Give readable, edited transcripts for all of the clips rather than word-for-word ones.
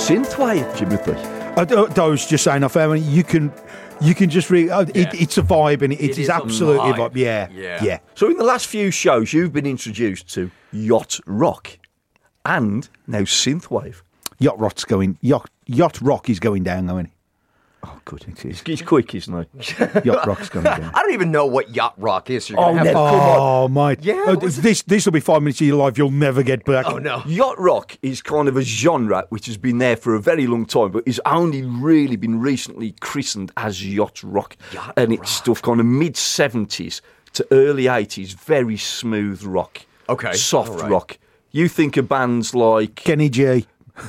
synthwave, Timothy. I was just saying, you can just it's a vibe, and it is absolutely a vibe. Yeah. So in the last few shows, you've been introduced to yacht rock and now synthwave. Yacht rock is going down, though, isn't it? Oh, good, it is. He's quick, isn't he? Yacht rock's going down. I don't even know what yacht rock is. So Mate. Yeah, this will be 5 minutes of your life you'll never get back. Oh, no. Yacht rock is kind of a genre which has been there for a very long time, but it's only really been recently christened as yacht rock. It's stuff kind of mid-70s to early 80s, very smooth rock. Okay. Soft rock. You think of bands like Kenny G.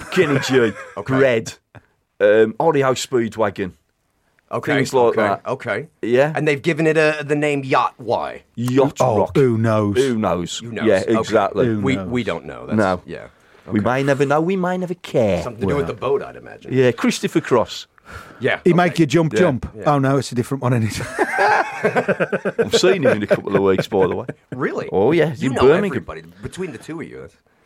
Red, REO Speedwagon. Okay. Things like that. Okay. Yeah. And they've given it the name Yacht. Why? Yacht rock. Who knows? Who knows? Who knows? Yeah, Okay. exactly. We don't know. No. Yeah. We may never know. We may never care. Something to do with the boat, I'd imagine. Yeah, Christopher Cross. Yeah. He make you jump. Yeah. Oh, no, it's a different one, isn't it? I've seen him in a couple of weeks, by the way. Really? Oh, yeah. He's You in know Birmingham. everybody. Between the two of you.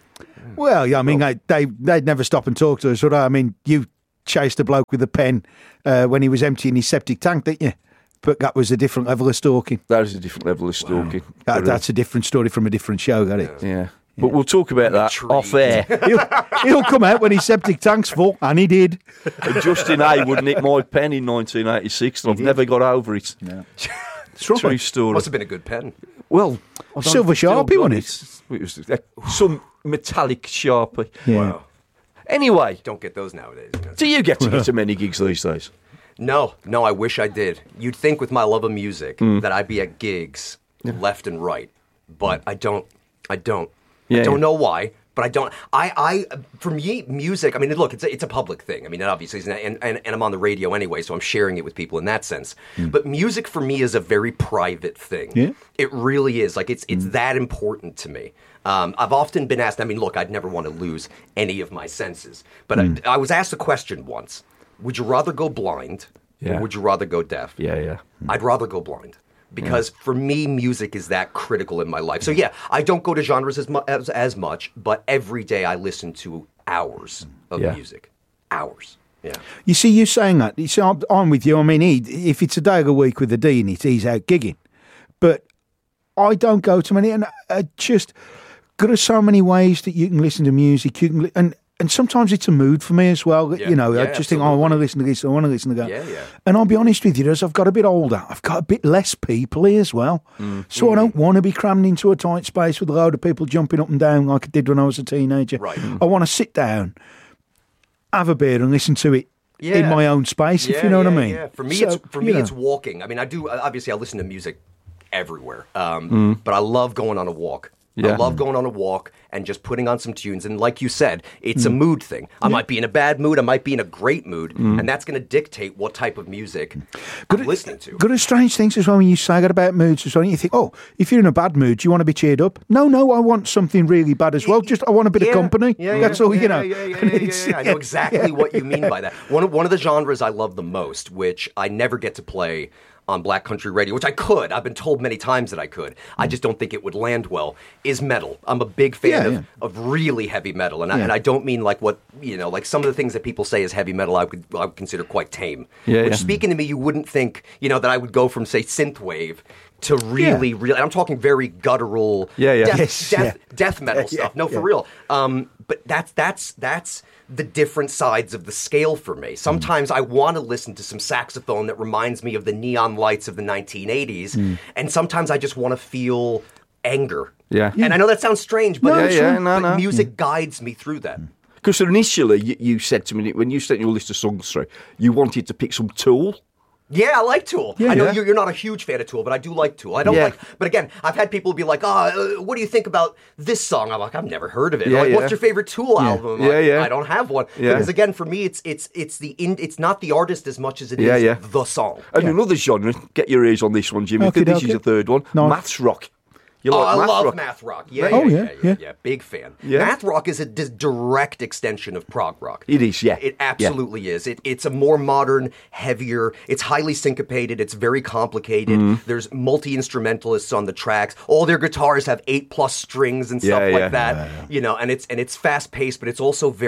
Well, yeah, I mean, they'd never stop and talk to us, would they? I mean, you chased a bloke with a pen when he was emptying his septic tank, didn't you? But that was a different level of stalking. That is a different level of stalking. That's a different story from a different show, got it? Yeah. But we'll talk about that off air. He'll come out when his septic tank's full, and he did. And Justin A would nick my pen in 1986, and I've never got over it. No. True story. Must have been a good pen. Well, I don't Silver still Sharpie, got wasn't it? It was some metallic Sharpie. Yeah. Wow. Anyway, Don't get those nowadays. do you get to go to many gigs these days? No, I wish I did. You'd think with my love of music that I'd be at gigs left and right, but I don't. Yeah, I don't yeah. know why, but I don't. For me, music. I mean, look, it's a public thing. I mean, it obviously is, and I'm on the radio anyway, so I'm sharing it with people in that sense. But music for me is a very private thing. Yeah. It really is. Like it's that important to me. I've often been asked. I mean, look, I'd never want to lose any of my senses, but I was asked a question once: would you rather go blind, Yeah. or would you rather go deaf? Yeah. I'd rather go blind. Because for me, music is that critical in my life. So yeah, I don't go to genres as much, but every day I listen to hours of music. Hours. Yeah. You see, you saying that. You see, I'm with you. I mean, if it's a day of the week with a D in it, he's out gigging. But I don't go to many, and just there are so many ways that you can listen to music. And sometimes it's a mood for me as well. Yeah. You know, Yeah, I just think, I want to listen to this, I want to listen to that. Yeah. And I'll be honest with you, as I've got a bit older, I've got a bit less people-y as well. So I don't want to be crammed into a tight space with a load of people jumping up and down like I did when I was a teenager. Right. I want to sit down, have a beer and listen to it in my own space, if you know what I mean. Yeah. For me, So, it's walking. I mean, I do. Obviously, I listen to music everywhere, but I love going on a walk. Yeah. I love going on a walk and just putting on some tunes. And like you said, it's a mood thing. I might be in a bad mood. I might be in a great mood. And that's going to dictate what type of music I'm listening to. Good at strange things as well when you say that about moods as well. You think, if you're in a bad mood, do you want to be cheered up? No, I want something really bad as well. Just I want a bit of company. That's all, you know. I know exactly what you mean by that. One of the genres I love the most, which I never get to play on Black Country Radio, which I could. I've been told many times that I could. I just don't think it would land well, is metal. I'm a big fan of really heavy metal. And I don't mean like what, like some of the things that people say is heavy metal I would consider quite tame. Which speaking to me, you wouldn't think, that I would go from, say, synthwave to really, I'm talking very guttural death metal stuff. No, for real. But that's the different sides of the scale for me. Sometimes I want to listen to some saxophone that reminds me of the neon lights of the 1980s, and sometimes I just want to feel anger. Yeah. And I know that sounds strange, but, No. music guides me through that. Because initially, you said to me, when you sent your list of songs through, you wanted to pick some Tool. Yeah, I like Tool. I know you're not a huge fan of Tool, but I do like Tool. I don't like, but again, I've had people be like, what do you think about this song? I'm like, I've never heard of it. What's your favorite Tool album? I'm like, I don't have one. Because again, for me, it's not the artist as much as it is the song. And another genre, get your ears on this one, Jimmy. This is the third one. No. Maths rock. You like I math love rock? math rock. Yeah, big fan. Yeah. Math rock is a direct extension of prog rock. It is, yeah. It absolutely is. It's a more modern, heavier, it's highly syncopated, it's very complicated. There's multi-instrumentalists on the tracks. All their guitars have 8+ strings and stuff like that. And it's fast-paced, but it's also very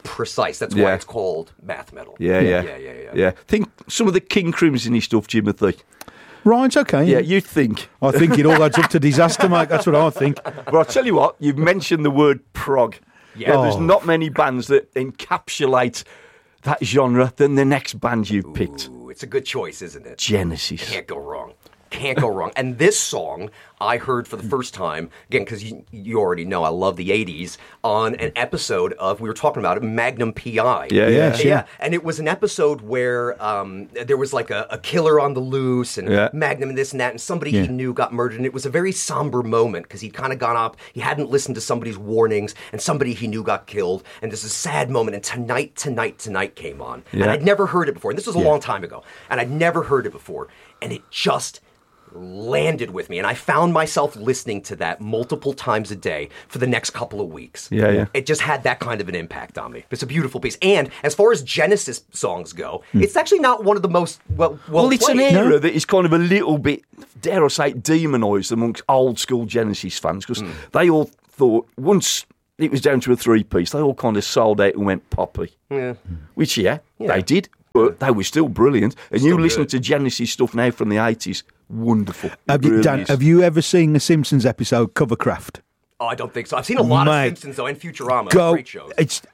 precise. That's why it's called math metal. Yeah. Think some of the King Crimson stuff, Jimothy. Right, okay. Yeah, you'd think. I think it all adds up to disaster, mate. That's what I think. But I'll tell you what, you've mentioned the word prog. Yeah. There's not many bands that encapsulate that genre than the next band you picked. Ooh, it's a good choice, isn't it? Genesis. Can't go wrong. Can't go wrong. And this song I heard for the first time, again, because you already know I love the 80s, on an episode of, we were talking about it, Magnum P.I. Yeah. And it was an episode where there was like a killer on the loose, and Magnum and this and that, and somebody he knew got murdered. And it was a very somber moment because he'd kind of gone up, he hadn't listened to somebody's warnings, and somebody he knew got killed. And this is a sad moment. And Tonight came on. And I'd never heard it before. And this was a long time ago. And I'd never heard it before. And it just landed with me, and I found myself listening to that multiple times a day for the next couple of weeks. It just had that kind of an impact on me. It's a beautiful piece. And as far as Genesis songs go, it's actually not one of the most well it's played. an era that is kind of a little bit, dare I say, demonised amongst old school Genesis fans, because they all thought once it was down to a 3-piece, they all kind of sold out and went poppy. Which they did, but they were still brilliant. And Still you listen good. to Genesis stuff now from the 80s, wonderful. Have you ever seen the Simpsons episode Covercraft? Oh, I don't think so. I've seen a lot of Simpsons, though, and Futurama. Great shows.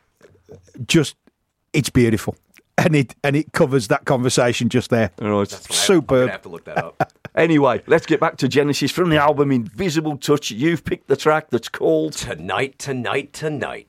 It's beautiful. And it covers that conversation just there. All right. Superb. I'm going to have to look that up. Anyway, let's get back to Genesis from the album Invisible Touch. You've picked the track that's called Tonight.